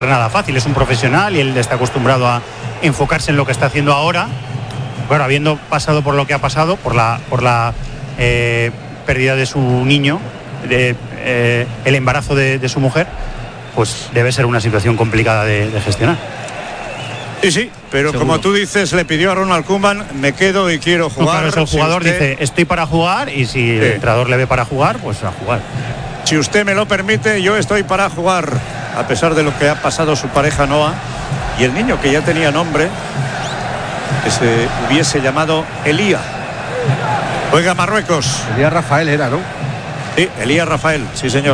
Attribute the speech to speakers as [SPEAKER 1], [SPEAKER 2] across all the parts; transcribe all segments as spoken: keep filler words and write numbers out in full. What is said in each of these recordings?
[SPEAKER 1] nada fácil, es un profesional y él está acostumbrado a enfocarse en lo que está haciendo ahora. Bueno, habiendo pasado por lo que ha pasado, por la por la eh, pérdida de su niño, de, eh, el embarazo de, de su mujer, pues debe ser una situación complicada de, de gestionar.
[SPEAKER 2] Sí, sí, pero seguro. Como tú dices, le pidió a Ronald Koeman, me quedo y quiero jugar.
[SPEAKER 1] No, claro, es el jugador, si usted... dice, estoy para jugar, y si sí. el entrenador le ve para jugar, pues a jugar.
[SPEAKER 2] Si usted me lo permite, yo estoy para jugar, a pesar de lo que ha pasado su pareja Noah y el niño que ya tenía nombre, que se hubiese llamado Elía. Juega Marruecos.
[SPEAKER 3] Elías Rafael era, ¿no?
[SPEAKER 2] Sí, Elías Rafael, sí señor.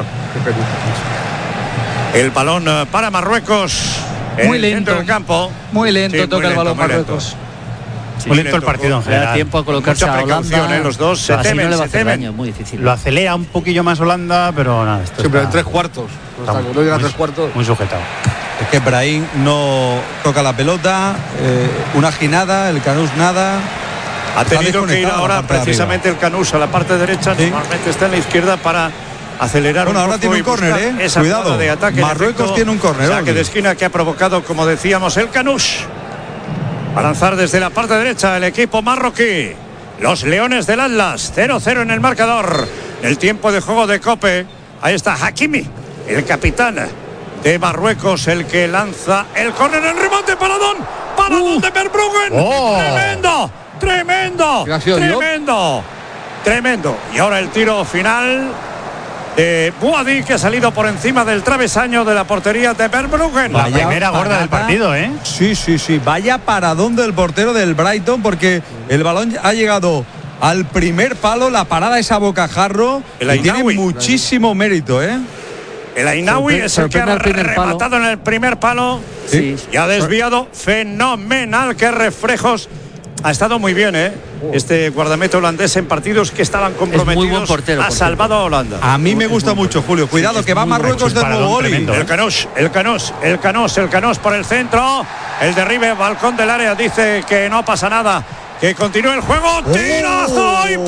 [SPEAKER 2] El balón para Marruecos.
[SPEAKER 4] Muy lento
[SPEAKER 2] del campo.
[SPEAKER 4] Muy lento sí, toca muy lento, el balón muy Marruecos.
[SPEAKER 1] Lento. Sí, muy lento el partido en general.
[SPEAKER 5] Da tiempo a colocarse
[SPEAKER 2] mucha
[SPEAKER 5] a
[SPEAKER 2] Holanda, ¿eh? Los dos se temen,
[SPEAKER 5] no le va
[SPEAKER 2] se temen.
[SPEAKER 5] Daño, muy difícil.
[SPEAKER 1] Lo acelera un poquillo más Holanda, pero nada. Esto
[SPEAKER 3] Siempre
[SPEAKER 1] está...
[SPEAKER 3] en tres cuartos.
[SPEAKER 1] Está
[SPEAKER 3] no
[SPEAKER 1] muy,
[SPEAKER 3] llega a
[SPEAKER 1] muy,
[SPEAKER 3] tres cuartos.
[SPEAKER 1] Muy sujetado.
[SPEAKER 6] Es que Brahim no toca la pelota, eh, una ginada, el Canús nada.
[SPEAKER 2] Ha tenido que ir ahora precisamente el Canús a la parte derecha, ¿sí? Normalmente está en la izquierda para acelerar.
[SPEAKER 6] Bueno,
[SPEAKER 2] un
[SPEAKER 6] ahora
[SPEAKER 2] poco
[SPEAKER 6] tiene un córner, eh.
[SPEAKER 2] Esa
[SPEAKER 6] Cuidado.
[SPEAKER 2] De ataque,
[SPEAKER 6] Marruecos tiene un córner.
[SPEAKER 2] Saque de esquina que ha provocado, como decíamos, el Canús. Va a lanzar desde la parte derecha el equipo marroquí. Los Leones del Atlas, cero cero en el marcador. El tiempo de juego de Cope. Ahí está Hakimi, el capitán de Marruecos, el que lanza el córner, el remate para Don. Para Don de Verbruggen.
[SPEAKER 1] Oh.
[SPEAKER 2] Tremendo, tremendo, tremendo, tremendo. Y ahora el tiro final de Bouhaddi, que ha salido por encima del travesaño de la portería de Verbruggen.
[SPEAKER 1] La primera gorda del partido, ¿eh?
[SPEAKER 6] Sí, sí, sí. Vaya paradón del portero del Brighton, porque el balón ha llegado al primer palo, la parada es a bocajarro.
[SPEAKER 2] El
[SPEAKER 6] y tiene muchísimo mérito, ¿eh?
[SPEAKER 2] El Ainaoui es el que ha rematado en el primer palo.
[SPEAKER 6] Sí.
[SPEAKER 2] Y ha desviado fenomenal. Qué reflejos. Ha estado muy bien, ¿eh? Este guardameta holandés en partidos que estaban comprometidos.
[SPEAKER 5] Es muy buen portero,
[SPEAKER 2] ha salvado a Holanda.
[SPEAKER 6] A mí me gusta mucho, Julio. Cuidado, sí, que va Marruecos de nuevo, Oli.
[SPEAKER 2] El Canós, el Canós, el Canós, el Canós por el centro. El derribe, balcón del área, dice que no pasa nada. Que continúe el juego. ¡Tirazo oh. y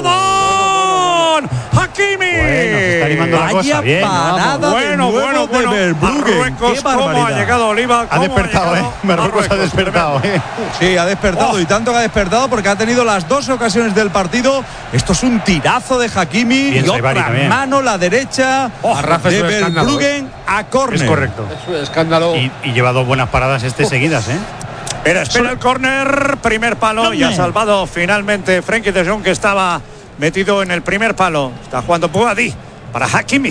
[SPEAKER 2] paradón! ¡Hakimi!
[SPEAKER 1] Bueno, se está animando la cosa. Bien.
[SPEAKER 6] Parada
[SPEAKER 2] bueno,
[SPEAKER 6] de
[SPEAKER 2] bueno, bueno.
[SPEAKER 6] De
[SPEAKER 2] Marruecos, ¿cómo ha llegado Oliva?
[SPEAKER 1] Ha despertado, ha ¿eh? Marruecos, Marruecos ha despertado, ¿eh?
[SPEAKER 6] Sí, ha despertado. Oh. Y tanto que ha despertado porque ha tenido las dos ocasiones del partido. Esto es un tirazo de Hakimi. Bien, y otra mano, la derecha. Oh, de Verbruggen a córner.
[SPEAKER 1] Es correcto.
[SPEAKER 3] Es un escándalo.
[SPEAKER 1] Y, y lleva dos buenas paradas este oh. seguidas, ¿eh?
[SPEAKER 2] Espera, espera el córner, primer palo y ha salvado finalmente Frenkie de Jong, que estaba metido en el primer palo. Está jugando Bouhaddi para Hakimi.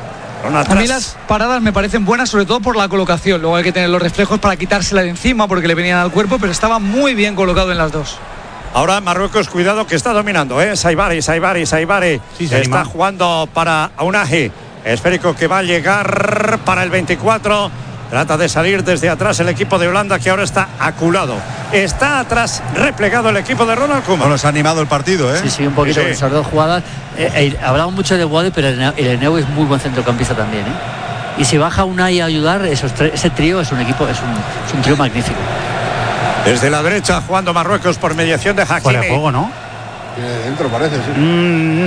[SPEAKER 4] A mí las paradas me parecen buenas, sobre todo por la colocación. Luego hay que tener los reflejos para quitársela de encima porque le venían al cuerpo, pero estaba muy bien colocado en las dos.
[SPEAKER 2] Ahora Marruecos, cuidado que está dominando, ¿eh? Saibari, Saibari, Saibari. Sí, se está anima. Jugando para Aunahi. Esférico que va a llegar para el veinticuatro. Trata de salir desde atrás el equipo de Holanda, que ahora está aculado. Está atrás replegado el equipo de Ronald Koeman.
[SPEAKER 6] Bueno, se ha animado el partido, ¿eh?
[SPEAKER 5] Sí, sí, un poquito sí. Con esas dos jugadas. Eh, eh, hablamos mucho de Bouhaddi, pero el Ainaoui es muy buen centrocampista también, ¿eh? Y si baja Unai a ayudar, esos ese trío es un equipo, es un, es un trío magnífico.
[SPEAKER 2] Desde la derecha jugando Marruecos por mediación de Hakimi.
[SPEAKER 1] Fuera de juego, ¿no?
[SPEAKER 3] Tiene dentro, parece, sí.
[SPEAKER 1] Mm,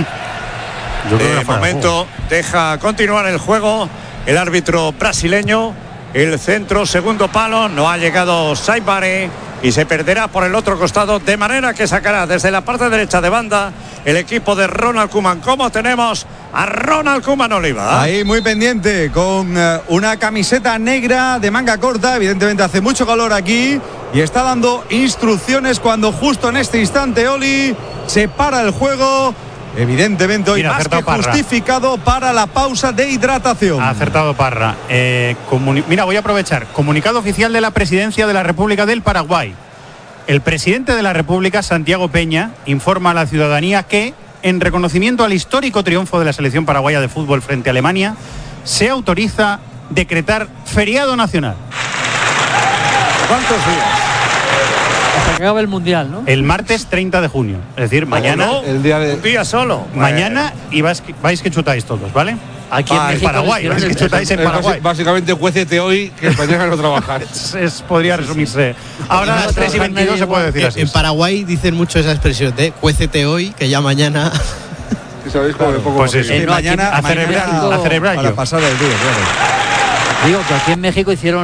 [SPEAKER 2] yo creo de que momento de deja continuar el juego el árbitro brasileño. El centro, segundo palo, no ha llegado Saibari y se perderá por el otro costado, de manera que sacará desde la parte derecha de banda el equipo de Ronald Koeman. ¿Cómo tenemos a Ronald Koeman, Oliva?
[SPEAKER 6] Ahí muy pendiente, con uh, una camiseta negra de manga corta, evidentemente hace mucho calor aquí, y está dando instrucciones cuando justo en este instante, Oli, se para el juego. Evidentemente hoy Mira, más que Parra. Justificado para la pausa de hidratación.
[SPEAKER 1] Ha acertado Parra. Eh, Mira, voy a aprovechar. Comunicado oficial de la Presidencia de la República del Paraguay. El presidente de la República, Santiago Peña, informa a la ciudadanía que, en reconocimiento al histórico triunfo de la selección paraguaya de fútbol frente a Alemania, se autoriza decretar feriado nacional.
[SPEAKER 2] ¿Cuántos días?
[SPEAKER 5] Hasta que acabe el mundial, ¿no?
[SPEAKER 1] El martes treinta de junio. Es decir, mañana.
[SPEAKER 2] No, el día de... Un día solo.
[SPEAKER 1] Mañana y vais, vais que chutáis todos, ¿vale?
[SPEAKER 5] Aquí en,
[SPEAKER 1] ah,
[SPEAKER 5] México,
[SPEAKER 1] en Paraguay, vais que chutáis en Paraguay.
[SPEAKER 3] Básicamente, juécete hoy que mañana no trabajar.
[SPEAKER 1] es, es, podría resumirse. Ahora a las tres y veintidós se puede decir así.
[SPEAKER 7] En Paraguay dicen mucho esa expresión de juécete hoy, que ya mañana.
[SPEAKER 3] Si sabéis cómo
[SPEAKER 1] claro,
[SPEAKER 3] me pongo.
[SPEAKER 1] Pues es,
[SPEAKER 6] eh, no, mañana,
[SPEAKER 1] a celebrar,
[SPEAKER 6] mañana
[SPEAKER 1] a celebrar
[SPEAKER 6] para pasar el día, claro.
[SPEAKER 5] Digo que aquí en México hicieron